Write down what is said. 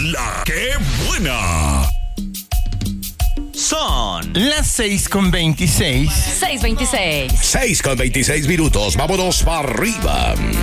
La que buena. Son las 6:26. 6:26. 6:26 minutos. Vámonos para arriba.